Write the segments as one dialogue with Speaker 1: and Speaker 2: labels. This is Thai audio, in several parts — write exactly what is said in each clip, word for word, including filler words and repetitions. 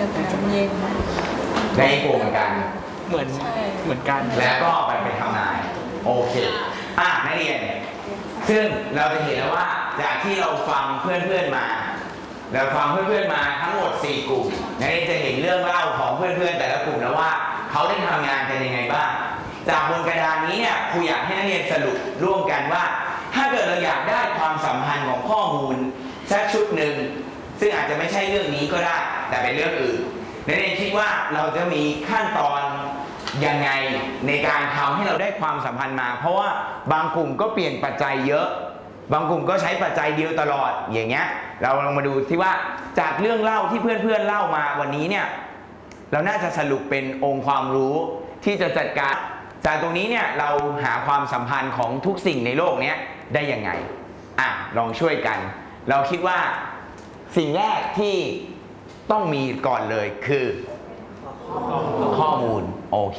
Speaker 1: จะเย็น
Speaker 2: ในกลุ่มเหมือนกัน
Speaker 3: เหมือนเหมือนกัน
Speaker 2: แล้วก็ไปไปทำนายโอเคอ่ะนักเรียนซึ่งเราจะเห็นแล้วว่าจากที่เราฟังเพื่อนๆมาเราฟังเพื่อนๆมาทั้งหมดสี่กลุ่มนักเรียนจะเห็นเรื่องเล่าของเพื่อนๆแต่ละกลุ่มแล้วว่าเขาได้ทำงานกันยังไงบ้างจากบนกระดานนี้เนี่ยครูอยากให้นักเรียนสรุปร่วมกันว่าถ้าเกิดเราอยากได้ความสัมพันธ์ของข้อมูลสักชุดหนึ่งซึ่งอาจจะไม่ใช่เรื่องนี้ก็ได้แต่เป็นเรื่องอื่นนักเรียนคิดว่าเราจะมีขั้นตอนยังไงในการทำให้เราได้ความสัมพันธ์มาเพราะว่าบางกลุ่มก็เปลี่ยนปัจจัยเยอะบางกลุ่มก็ใช้ปัจจัยเดียวตลอดอย่างเงี้ยเราลองมาดูที่ว่าจากเรื่องเล่าที่เพื่อนๆเล่ามาวันนี้เนี่ยเราน่าจะสรุปเป็นองค์ความรู้ที่จะจัดการจากตรงนี้เนี่ยเราหาความสัมพันธ์ของทุกสิ่งในโลกนี้ได้ยังไงอ่ะลองช่วยกันเราคิดว่าสิ่งแรกที่ต้องมีก่อนเลยคือข้อมูลโอเค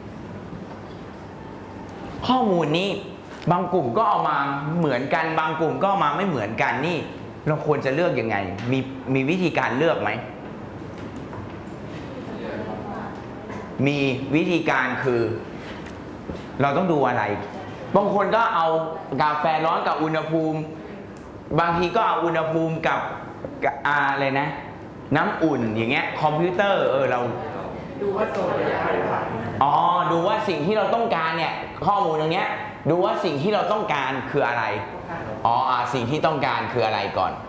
Speaker 2: ข้อมูลนี้บางกลุ่มก็เอามาเหมือนกันบางกลุ่มก็เอามาไม่เหมือนกันนี่เราควรจะเลือกยังไงมีมีวิธีการเลือกไหมมีวิธีการคือเราต้องดูอะไรบางคนก็เอากาแฟร้อนกับอุณหภูมิบางทีก็เอาอุณหภูมิกับอะไรนะน้ำอุ่นอย่างเงี้ยคอมพิวเตอร์เออเรา
Speaker 3: ดูว่าโซนอะไร
Speaker 2: อ๋อดูว่าสิ่งที่เราต้องการเนี่ยข้อมูลตรงเนี้ยดูว่าสิ่งที่เราต้องการคืออะไรอ๋อสิ่งที่ต้องการคืออะไรก่อน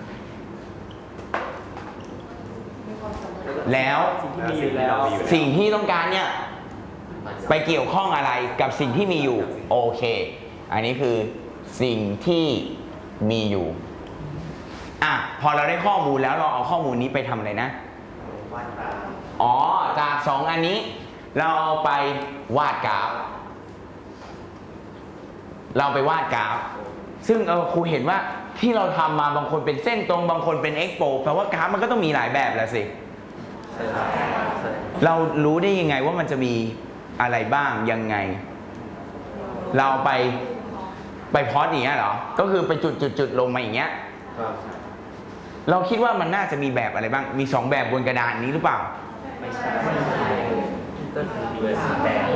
Speaker 2: แล้วสิ่งที่ต้องการเนี่ยไปเกี่ยวข้องอะไรกับสิ่งที่มีอยู่โอเคอันนี้คือสิ่งที่มีอยู่อ่ะพอเราได้ข้อมูลแล้วเราเอาข้อมูลนี้ไปทำอะไรนะอ๋อจากสองอันนี้เราเอาไปวาดกราฟเราไปวาดกราฟซึ่งเออครูเห็นว่าที่เราทำมาบางคนเป็นเส้นตรงบางคนเป็นเอ็กโปแปลว่ากราฟมันก็ต้องมีหลายแบบแล้วสิเรารู้ได้ยังไงว่ามันจะมีอะไรบ้างยังไงเราไปไปพอดอย่างเงี้ยเหรอก็คือไปจุดจุดจุดลงมาอย่างเงี้ยเราคิดว่ามันน่าจะมีแบบอะไรบ้างมีสองแบบบนกระดานนี้หรือเปล่า
Speaker 3: ไม่ใช่ก็คือมีสามแบบ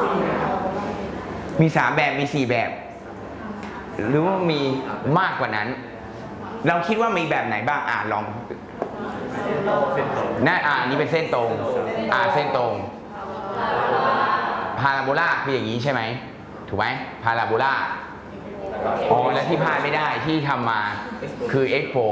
Speaker 2: มีสามแบบมีสี่แบบหรือว่ามีมากกว่านั้นเราคิดว่ามีแบบไหนบ้างอ่าลองน่าอ่านี้เป็นเส้นตรงอ่าเส้นตรงพาราโบลาคืออย่างนี้ใช่ไหมถูกไหมพาราโบลาอ๋อและที่พาไม่ได้ที่ทำมาคือเอ็กโป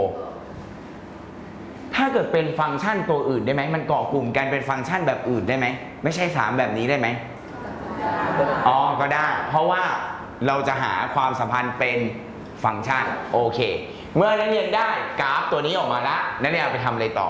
Speaker 2: ถ้าเกิดเป็นฟังก์ชันตัวอื่นได้ไหมมันเกาะกลุ่มกันเป็นฟังก์ชันแบบอื่นได้ไหมไม่ใช่สามแบบนี้ได้ไหมอ๋อก็ได้เพราะว่าเราจะหาความสัมพันธ์เป็นฟังก์ชันโอเคเมื่อนักเรียนได้กราฟตัวนี้ออกมาแล้วนักเรียนเอาไปทำอะไรต่อ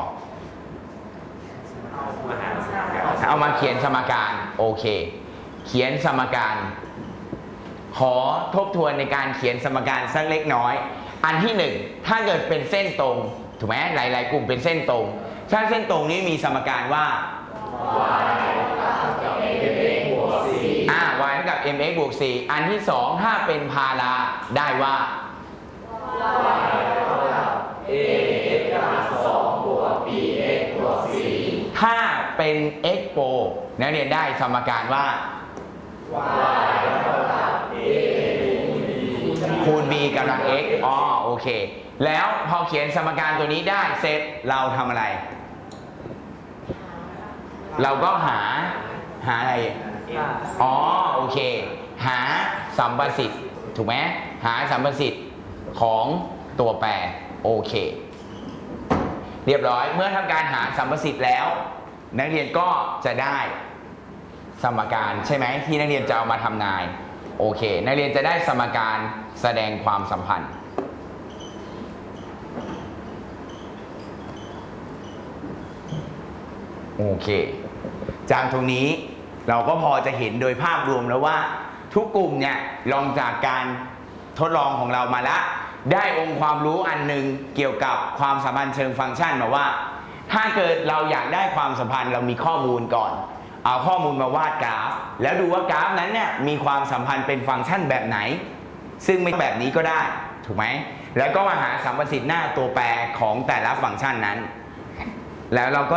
Speaker 2: เอามาเขียนสมการโอเคเขียนสมการขอทบทวนในการเขียนสมการสักเล็กน้อยอันที่หนึ่งถ้าเกิดเป็นเส้นตรงถูกไหมหลายๆกลุ่มเป็นเส้นตรงถ้าเส้นตรงนี้มีสมการว่า อ่า y เท่ากับ mx บวก c อันที่สองถ้าเป็นพาราได้ว่า
Speaker 3: ax กำลังสองบวก bx บวก c
Speaker 2: ถ้าเป็น x โปนักเรียนได้สมการว่า
Speaker 3: y เท่ากับ a
Speaker 2: คูณ b กำลัง x อ๋อโอเคแล้วพอเขียนสมการตัวนี้ได้เสร็จเราทำอะไรเราก็หาหาอะไรอ๋อโอเคหาสัมประสิทธิ์ถูกไหมหาสัมประสิทธิ์ของตัวแปรโอเคเรียบร้อยเมื่อทำการหาสัมประสิทธิ์แล้วนักเรียนก็จะได้สมการใช่ไหมที่นักเรียนจะเอามาทำนายโอเคนักเรียนจะได้สมการแสดงความสัมพันธ์โอเคจากตรงนี้เราก็พอจะเห็นโดยภาพรวมแล้วว่าทุกกลุ่มเนี่ยลองจากการทดลองของเรามาแล้วได้องค์ความรู้อันหนึ่งเกี่ยวกับความสัมพันธ์เชิงฟังก์ชันมาว่าถ้าเกิดเราอยากได้ความสัมพันธ์เรามีข้อมูลก่อนเอาข้อมูลมาวาดกราฟแล้วดูว่ากราฟนั้นเนี่ยมีความสัมพันธ์เป็นฟังก์ชันแบบไหนซึ่งไม่แบบนี้ก็ได้ถูกไหมแล้วก็มาหาสัมประสิทธิ์หน้าตัวแปรของแต่ละฟังก์ชันนั้นแล้วเราก็